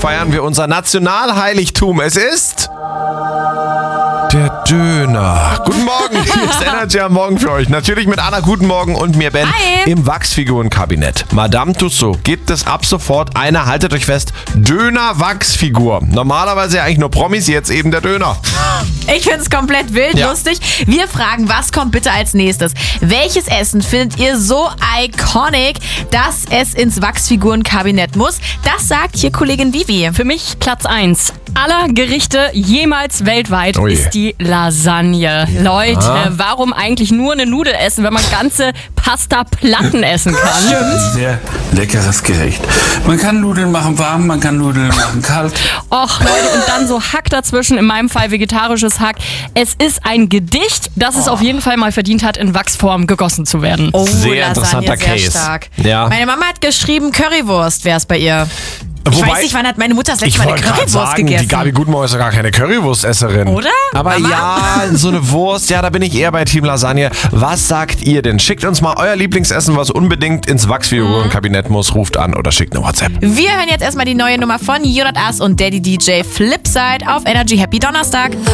feiern wir unser Nationalheiligtum. Es ist der Döner. Guten Morgen, hier ist Energy am Morgen für euch. Natürlich mit Anna, guten Morgen und mir Ben. Hi. Im Wachsfigurenkabinett. Madame Tussauds gibt es ab sofort eine, haltet euch fest, Döner-Wachsfigur. Normalerweise ja eigentlich nur Promis, jetzt eben der Döner. Ich finde es komplett wild, Ja. lustig. Wir fragen, was kommt bitte als nächstes? Welches Essen findet ihr so iconic, dass es ins Wachsfigurenkabinett muss? Das sagt hier Kollegin Vivi. Für mich Platz 1 aller Gerichte jemals weltweit Oh je. ist die Lasagne. Leute, warum eigentlich nur eine Nudel essen, wenn man ganze Pasta-Platten essen kann? Sehr leckeres Gericht. Man kann Nudeln machen warm, man kann Nudeln machen kalt. Och Leute, und dann so Hack dazwischen, in meinem Fall vegetarisches Hack. Es ist ein Gedicht, das es auf jeden Fall mal verdient hat, in Wachsform gegossen zu werden. Oh, Sehr Lasagne, interessanter sehr Case. stark. Ja. Meine Mama hat geschrieben, Currywurst wäre es bei ihr. Ich weiß nicht, wann hat meine Mutter das letzte Ich Mal eine wollte gerade Currywurst sagen, gegessen? die Gabi Gutmorgen ist ja gar keine Currywurstesserin. Oder? Aber Mama? ja, so eine Wurst, ja, da bin ich eher bei Team Lasagne. Was sagt ihr denn? Schickt uns mal euer Lieblingsessen, was unbedingt ins Wachsfigurenkabinett muss. Ruft an oder schickt eine WhatsApp. Wir hören jetzt erstmal die neue Nummer von Jonas und Daddy DJ Flipside auf Energy. Happy Donnerstag.